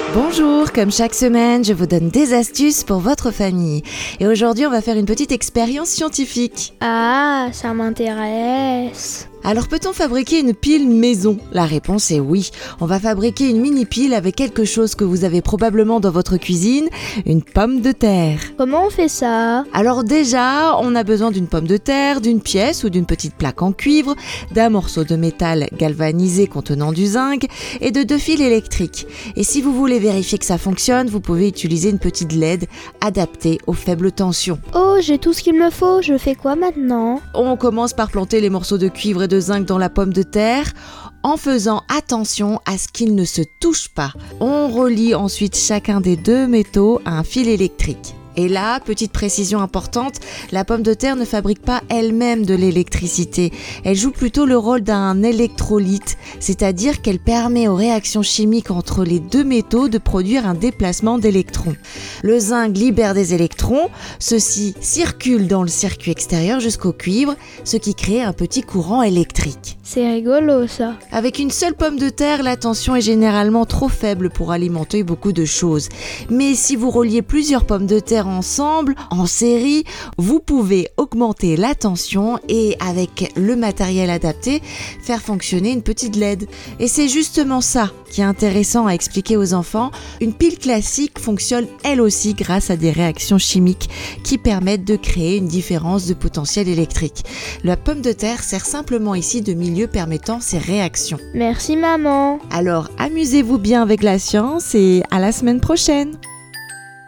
Bonjour, comme chaque semaine, je vous donne des astuces pour votre famille. Et aujourd'hui, on va faire une petite expérience scientifique. Ah, ça m'intéresse. Alors peut-on fabriquer une pile maison ? La réponse est oui. On va fabriquer une mini-pile avec quelque chose que vous avez probablement dans votre cuisine, une pomme de terre. Comment on fait ça ? Alors déjà, on a besoin d'une pomme de terre, d'une pièce ou d'une petite plaque en cuivre, d'un morceau de métal galvanisé contenant du zinc et de 2 fils électriques. Et si vous voulez vérifier que ça fonctionne, vous pouvez utiliser une petite LED adaptée aux faibles tensions. Oh, j'ai tout ce qu'il me faut, je fais quoi maintenant ? On commence par planter les morceaux de cuivre et de zinc dans la pomme de terre en faisant attention à ce qu'ils ne se touchent pas. On relie ensuite chacun des 2 métaux à un fil électrique. Et là, petite précision importante, la pomme de terre ne fabrique pas elle-même de l'électricité. Elle joue plutôt le rôle d'un électrolyte, c'est-à-dire qu'elle permet aux réactions chimiques entre les 2 métaux de produire un déplacement d'électrons. Le zinc libère des électrons, ceux-ci circulent dans le circuit extérieur jusqu'au cuivre, ce qui crée un petit courant électrique. C'est rigolo ça. Avec une seule pomme de terre, la tension est généralement trop faible pour alimenter beaucoup de choses. Mais si vous reliez plusieurs pommes de terre ensemble, en série, vous pouvez augmenter la tension et avec le matériel adapté, faire fonctionner une petite LED. Et c'est justement ça qui est intéressant à expliquer aux enfants. Une pile classique fonctionne elle aussi grâce à des réactions chimiques qui permettent de créer une différence de potentiel électrique. La pomme de terre sert simplement ici de milieu permettant ces réactions. Merci maman. Alors amusez-vous bien avec la science et à la semaine prochaine.